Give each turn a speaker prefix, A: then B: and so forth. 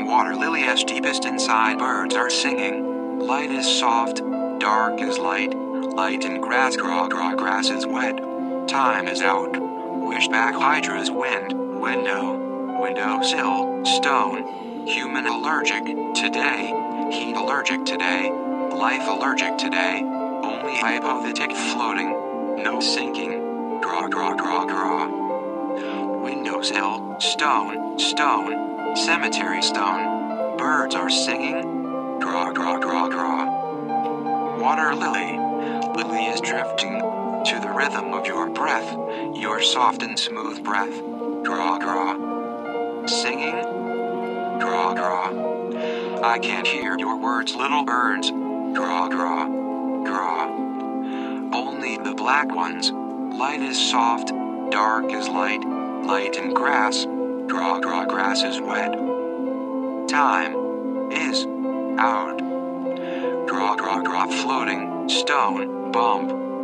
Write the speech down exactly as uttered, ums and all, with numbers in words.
A: water lily as deepest inside birds are singing. Light is soft, dark is light. Light in grass, graw, graw, grass is wet. Time is out. Wish back hydra's wind, window, windowsill, stone. Human allergic, today. Heat allergic today. Life allergic today. Only hypothetic floating. No sinking. Draw, draw, draw, draw. Windowsill, stone, stone. Cemetery stone. Birds are singing. Draw, draw, draw, draw. Water lily. Lily is drifting to the rhythm of your breath, your soft and smooth breath. Draw, draw. Singing. Draw, draw. I can't hear your words, little birds. Draw, draw, draw. Only the black ones. Light is soft, dark is light. Light in grass. Draw, draw, grass is wet. Time is out. Draw, draw, draw, floating, stone, bump.